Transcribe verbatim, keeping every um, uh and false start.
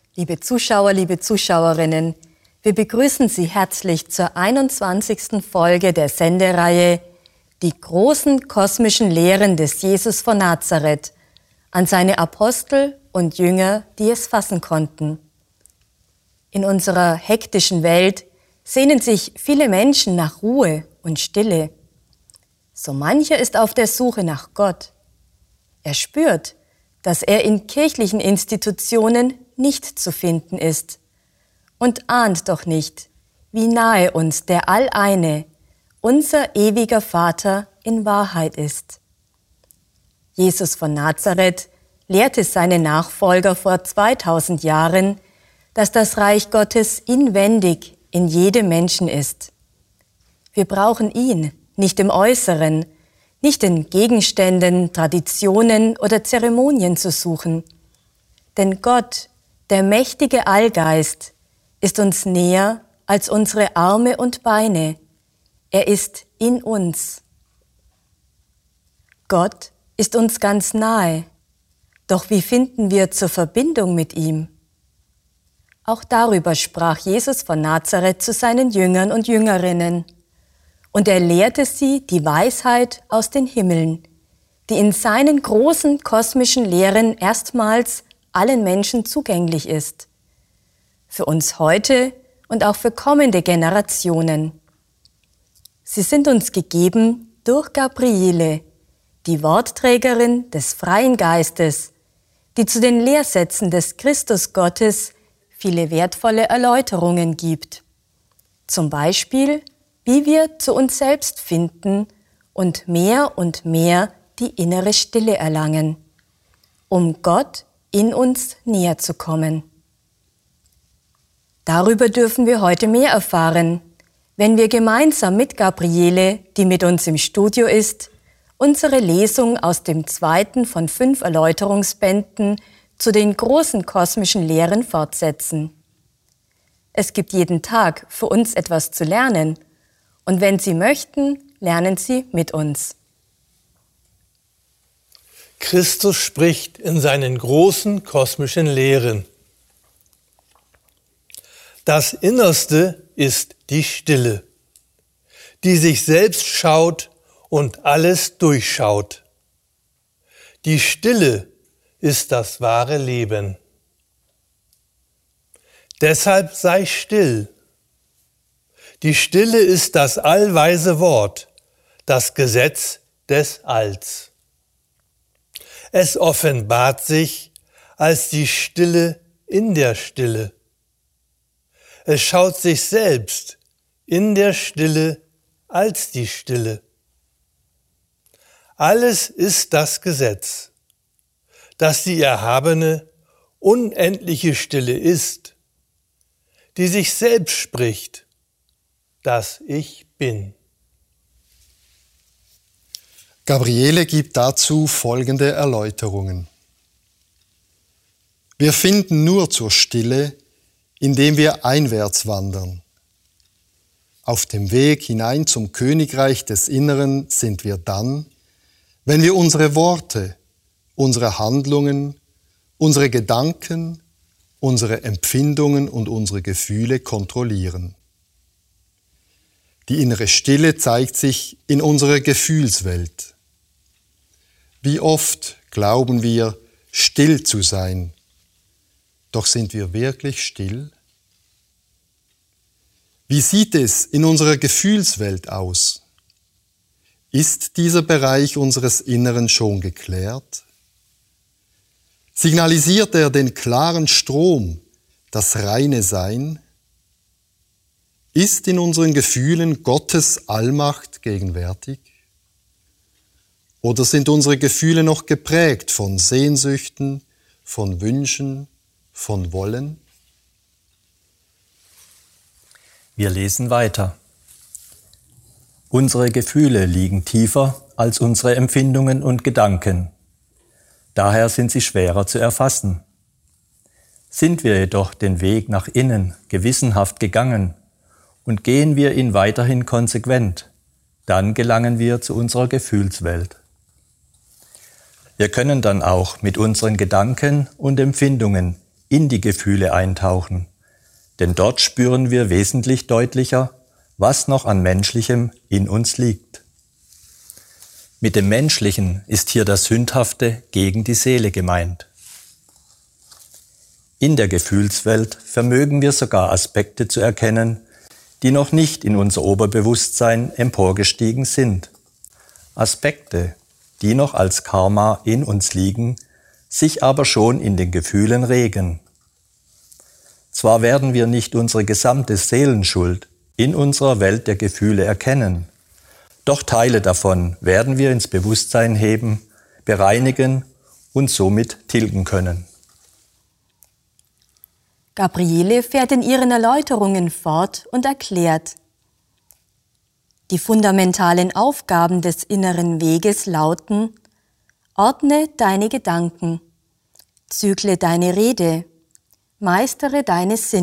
Liebe Zuschauer, liebe Zuschauerinnen, wir begrüßen Sie herzlich zur einundzwanzigsten Folge der Sendereihe Die großen kosmischen Lehren des Jesus von Nazareth an seine Apostel und Jünger, die es fassen konnten. In unserer hektischen Welt sehnen sich viele Menschen nach Ruhe und Stille. So mancher ist auf der Suche nach Gott. Er spürt, dass er in kirchlichen Institutionen nicht zu finden ist und ahnt doch nicht, wie nahe uns der Alleine, unser ewiger Vater, in Wahrheit ist. Jesus von Nazareth lehrte seine Nachfolger vor zweitausend Jahren, dass das Reich Gottes inwendig in jedem Menschen ist. Wir brauchen ihn nicht im Äußeren, nicht in Gegenständen, Traditionen oder Zeremonien zu suchen. Denn Gott, der mächtige Allgeist, ist uns näher als unsere Arme und Beine. Er ist in uns. Gott ist uns ganz nahe. Doch wie finden wir zur Verbindung mit ihm? Auch darüber sprach Jesus von Nazareth zu seinen Jüngern und Jüngerinnen. Und er lehrte sie die Weisheit aus den Himmeln, die in seinen großen kosmischen Lehren erstmals allen Menschen zugänglich ist. Für uns heute und auch für kommende Generationen. Sie sind uns gegeben durch Gabriele, die Wortträgerin des freien Geistes, die zu den Lehrsätzen des Christusgottes viele wertvolle Erläuterungen gibt. Zum Beispiel, wie wir zu uns selbst finden und mehr und mehr die innere Stille erlangen, um Gott in uns näher zu kommen. Darüber dürfen wir heute mehr erfahren, wenn wir gemeinsam mit Gabriele, die mit uns im Studio ist, unsere Lesung aus dem zweiten von fünf Erläuterungsbänden zu den großen kosmischen Lehren fortsetzen. Es gibt jeden Tag für uns etwas zu lernen, und wenn Sie möchten, lernen Sie mit uns. Christus spricht in seinen großen kosmischen Lehren. Das Innerste ist die Stille, die sich selbst schaut und alles durchschaut. Die Stille ist das wahre Leben. Deshalb sei still. Die Stille ist das allweise Wort, das Gesetz des Alls. Es offenbart sich als die Stille in der Stille. Es schaut sich selbst in der Stille als die Stille. Alles ist das Gesetz, das die erhabene, unendliche Stille ist, die sich selbst spricht, dass ich bin. Gabriele gibt dazu folgende Erläuterungen. Wir finden nur zur Stille, indem wir einwärts wandern. Auf dem Weg hinein zum Königreich des Inneren sind wir dann, wenn wir unsere Worte, unsere Handlungen, unsere Gedanken, unsere Empfindungen und unsere Gefühle kontrollieren. Die innere Stille zeigt sich in unserer Gefühlswelt. Wie oft glauben wir, still zu sein, doch sind wir wirklich still? Wie sieht es in unserer Gefühlswelt aus? Ist dieser Bereich unseres Inneren schon geklärt? Signalisiert er den klaren Strom, das reine Sein? Ist in unseren Gefühlen Gottes Allmacht gegenwärtig? Oder sind unsere Gefühle noch geprägt von Sehnsüchten, von Wünschen, von Wollen? Wir lesen weiter. Unsere Gefühle liegen tiefer als unsere Empfindungen und Gedanken. Daher sind sie schwerer zu erfassen. Sind wir jedoch den Weg nach innen gewissenhaft gegangen und gehen wir ihn weiterhin konsequent, dann gelangen wir zu unserer Gefühlswelt. Wir können dann auch mit unseren Gedanken und Empfindungen in die Gefühle eintauchen, denn dort spüren wir wesentlich deutlicher, was noch an Menschlichem in uns liegt. Mit dem Menschlichen ist hier das Sündhafte gegen die Seele gemeint. In der Gefühlswelt vermögen wir sogar Aspekte zu erkennen, die noch nicht in unser Oberbewusstsein emporgestiegen sind. Aspekte, die noch als Karma in uns liegen, sich aber schon in den Gefühlen regen. Zwar werden wir nicht unsere gesamte Seelenschuld in unserer Welt der Gefühle erkennen, doch Teile davon werden wir ins Bewusstsein heben, bereinigen und somit tilgen können. Gabriele fährt in ihren Erläuterungen fort und erklärt: Die fundamentalen Aufgaben des inneren Weges lauten: Ordne deine Gedanken, zügle deine Rede, meistere deine Sinne.